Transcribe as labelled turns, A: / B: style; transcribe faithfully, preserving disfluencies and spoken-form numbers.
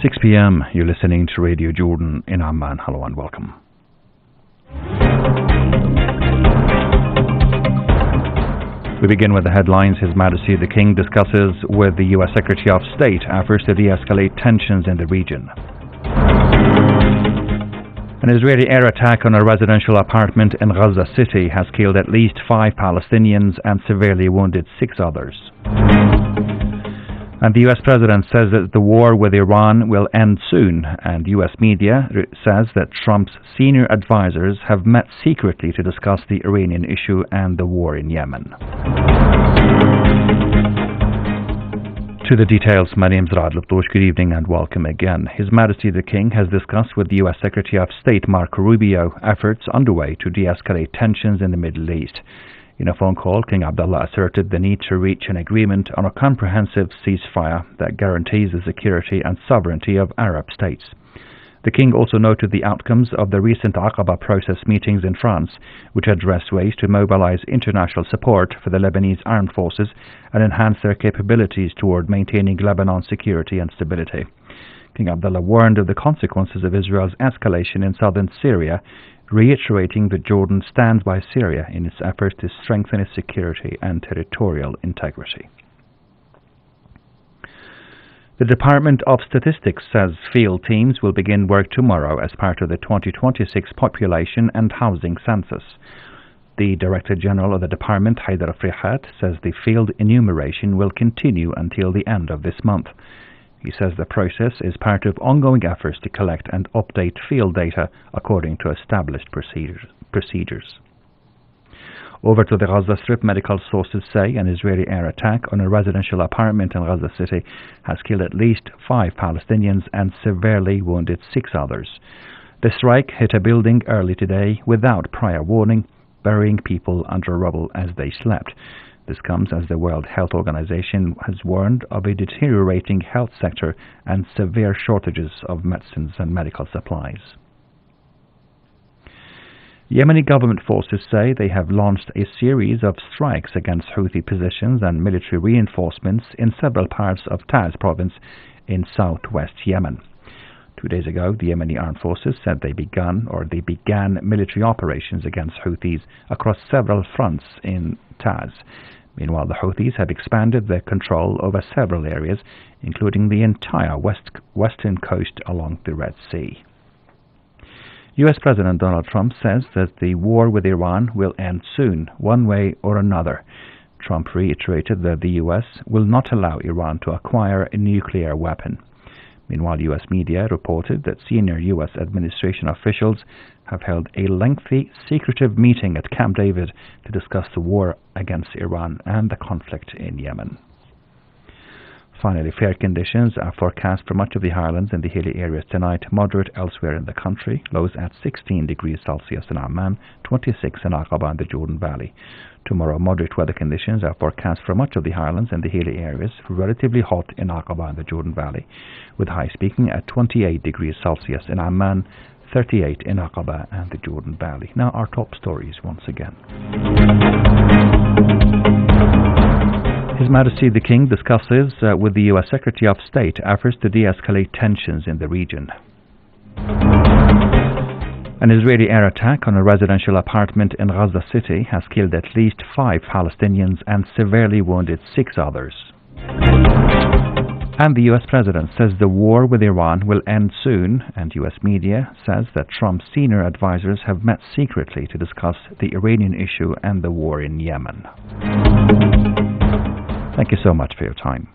A: six p m, you're listening to Radio Jordan in Amman. Hello and welcome. We begin with the headlines. His Majesty the King discusses with the U S Secretary of State efforts to de-escalate tensions in the region. An Israeli air attack on a residential apartment in Gaza City has killed at least five Palestinians and severely wounded six others. And the U S President says that the war with Iran will end soon, and U S media says that Trump's senior advisors have met secretly to discuss the Iranian issue and the war in Yemen. To the details, my name is Rad Liptosh. Good evening and welcome again. His Majesty the King has discussed with the U S Secretary of State Marco Rubio efforts underway to de-escalate tensions in the Middle East. In a phone call, King Abdullah asserted the need to reach an agreement on a comprehensive ceasefire that guarantees the security and sovereignty of Arab states. The King also noted the outcomes of the recent Aqaba process meetings in France, which addressed ways to mobilize international support for the Lebanese armed forces and enhance their capabilities toward maintaining Lebanon's security and stability. King Abdullah warned of the consequences of Israel's escalation in southern Syria, reiterating that Jordan stands by Syria in its efforts to strengthen its security and territorial integrity. The Department of Statistics says field teams will begin work tomorrow as part of the twenty twenty-six Population and Housing Census. The Director General of the department, Haider Frihat, says the field enumeration will continue until the end of this month. He says the process is part of ongoing efforts to collect and update field data according to established procedures. procedures. Over to the Gaza Strip, medical sources say an Israeli air attack on a residential apartment in Gaza City has killed at least five Palestinians and severely wounded six others. The strike hit a building early today without prior warning, burying people under rubble as they slept. This comes as the World Health Organization has warned of a deteriorating health sector and severe shortages of medicines and medical supplies. Yemeni government forces say they have launched a series of strikes against Houthi positions and military reinforcements in several parts of Taz province in southwest Yemen. Two days ago, the Yemeni armed forces said they begun or they began military operations against Houthis across several fronts in Taz. Meanwhile, the Houthis have expanded their control over several areas, including the entire west, western coast along the Red Sea. U S President Donald Trump says that the war with Iran will end soon, one way or another. Trump reiterated that the U S will not allow Iran to acquire a nuclear weapon. Meanwhile, U S media reported that senior U S administration officials have held a lengthy, secretive meeting at Camp David to discuss the war against Iran and the conflict in Yemen. Finally, fair conditions are forecast for much of the Highlands and the hilly areas tonight, moderate elsewhere in the country, lows at sixteen degrees Celsius in Amman, twenty-six in Aqaba and the Jordan Valley. Tomorrow, moderate weather conditions are forecast for much of the Highlands and the hilly areas, relatively hot in Aqaba and the Jordan Valley, with highs peaking at twenty-eight degrees Celsius in Amman, thirty-eight in Aqaba and the Jordan Valley. Now our top stories once again. His Majesty the King discusses uh, with the U S Secretary of State efforts to de-escalate tensions in the region. An Israeli air attack on a residential apartment in Gaza City has killed at least five Palestinians and severely wounded six others. And the U S President says the war with Iran will end soon, and U S media says that Trump's senior advisors have met secretly to discuss the Iranian issue and the war in Yemen. Thank you so much for your time.